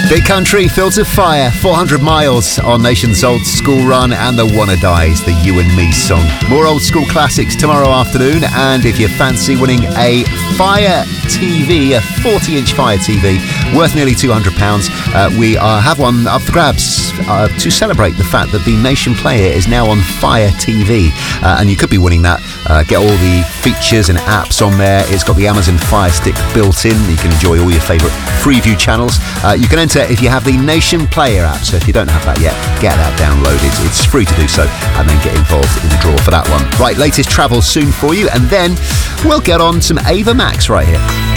Big Country, Fields of Fire, 400 miles on Nation's Old School Run, and the Wanna Die's the You and Me song. More old school classics tomorrow afternoon, and if you fancy winning a Fire TV, a 40-inch Fire TV, worth nearly £200, we have one up for grabs to celebrate the fact that the Nation Player is now on Fire TV, and you could be winning that. Get all the features and apps on there. It's got the Amazon Fire Stick built in. You can enjoy all your favourite Freeview channels. You can enter if you have the Nation Player app, so if you don't have that yet, get that downloaded. It's free to do so, and then get involved in the draw for that one. Right, latest travel soon for you, and then we'll get on some Ava Max right here.